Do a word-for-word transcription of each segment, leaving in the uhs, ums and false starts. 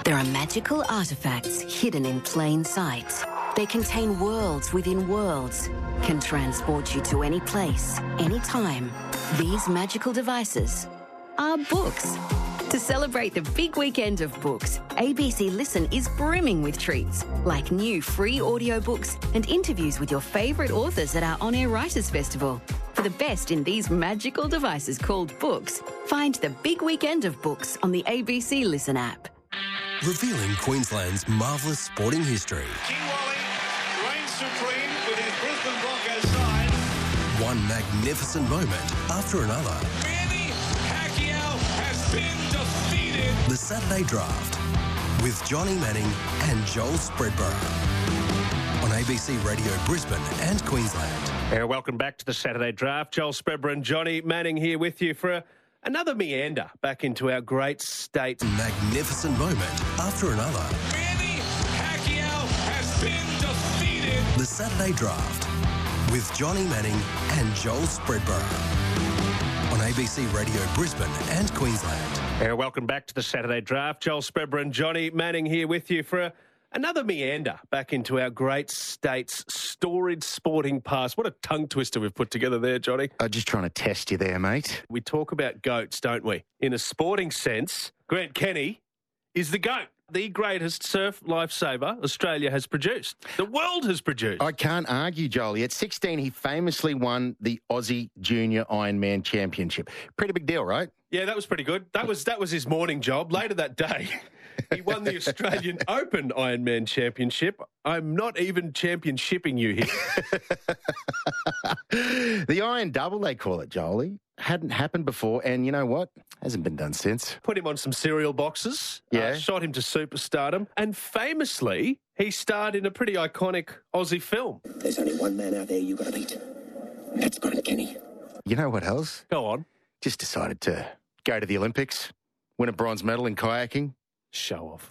There are magical artifacts hidden in plain sight. They contain worlds within worlds, can transport you to any place, anytime. These magical devices are books. To celebrate the big weekend of books, A B C Listen is brimming with treats, like new free audiobooks and interviews with your favourite authors at our On-Air Writers Festival. For the best in these magical devices called books, find the big weekend of books on the A B C Listen app. Revealing Queensland's marvellous sporting history. King Wally reigns supreme with his Brisbane Broncos side. One magnificent moment after another. Manny Pacquiao has been defeated. The Saturday Draft with Johnny Manning and Joel Spreadborough on A B C Radio Brisbane and Queensland. Uh, welcome back to the Saturday Draft. Joel Spreadborough and Johnny Manning here with you for a Another meander back into our great state. Magnificent moment after another. Manny Pacquiao has been defeated. The Saturday Draft with Johnny Manning and Joel Spreadborough on A B C Radio Brisbane and Queensland. Uh, welcome back to the Saturday Draft. Joel Spreadborough and Johnny Manning here with you for a Another meander back into our great state's storied sporting past. What a tongue twister we've put together there, Johnny. I'm just trying to test you there, mate. We talk about goats, don't we? In a sporting sense, Grant Kenny is the goat, the greatest surf lifesaver Australia has produced. The world has produced. I can't argue, Jolie. At sixteen, he famously won the Aussie Junior Ironman Championship. Pretty big deal, right? Yeah, that was pretty good. That was that was his morning job. Later that day, he won the Australian Open Ironman Championship. I'm not even championshipping you here. The Iron Double, they call it, Jolie. Hadn't happened before, and you know what? Hasn't been done since. Put him on some cereal boxes. Yeah. Uh, shot him to superstardom. And famously, he starred in a pretty iconic Aussie film. There's only one man out there you got to beat. That's Grant Kenny. You know what else? Go on. Just decided to go to the Olympics, win a bronze medal in kayaking. Show off.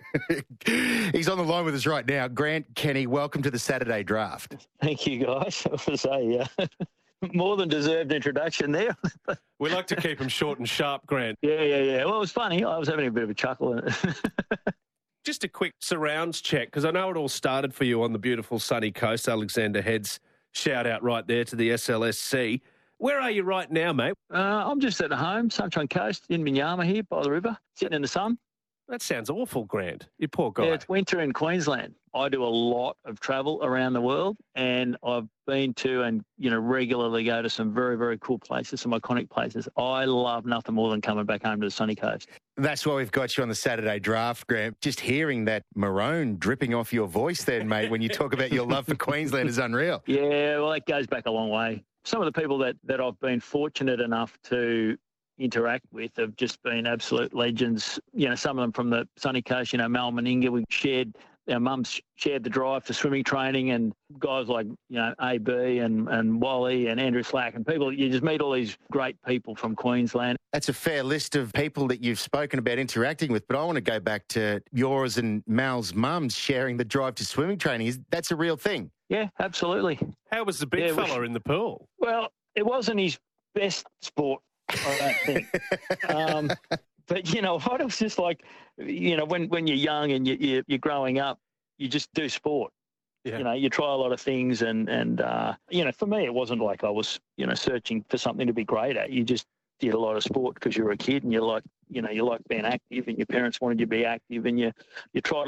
He's on the line with us right now. Grant Kenny, welcome to the Saturday Draft. Thank you, guys. It was a uh, more than deserved introduction there. We like to keep him short and sharp, Grant. Yeah, yeah, yeah. Well, it was funny. I was having a bit of a chuckle. In it. Just a quick surrounds check, because I know it all started for you on the beautiful sunny coast. Alexander Heads, shout out right there to the S L S C. Where are you right now, mate? Uh, I'm just at home, Sunshine Coast, in Minyama here by the river, sitting in the sun. That sounds awful, Grant. You poor guy. Yeah, it's winter in Queensland. I do a lot of travel around the world, and I've been to and, you know, regularly go to some very, very cool places, some iconic places. I love nothing more than coming back home to the sunny coast. That's why we've got you on the Saturday Draft, Grant. Just hearing that maroon dripping off your voice then, mate, when you talk about your love for Queensland is unreal. Yeah, well, it goes back a long way. Some of the people that, that I've been fortunate enough to interact with have just been absolute legends. You know, some of them from the sunny coast, you know, Mal Meninga, we shared, our mums shared the drive for swimming training, and guys like, you know, A B and, and Wally and Andrew Slack and people, you just meet all these great people from Queensland. That's a fair list of people that you've spoken about interacting with, but I want to go back to yours and Mal's mums sharing the drive to swimming training. Is That's a real thing. Yeah, absolutely. How was the big Yeah, fella we- in the pool? Well, it wasn't his best sport, I don't think. um, but, you know, what, it was just like, you know, when, when you're young and you, you, you're growing up, you just do sport. Yeah. You know, you try a lot of things and, and uh, you know, for me, it wasn't like I was, you know, searching for something to be great at. You just did a lot of sport because you were a kid and you like, you know, you like being active and your parents wanted you to be active and you, you tried